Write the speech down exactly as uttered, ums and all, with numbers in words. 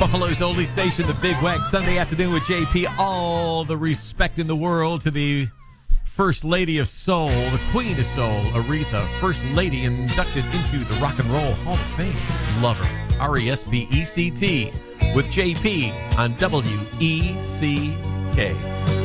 Buffalo's only station, the Big Wack Sunday Afternoon with J P. All the respect in the world to the First Lady of Soul, the Queen of Soul, Aretha, First Lady inducted into the Rock and Roll Hall of Fame. Love her. R E S P E C T with J P on W E C K.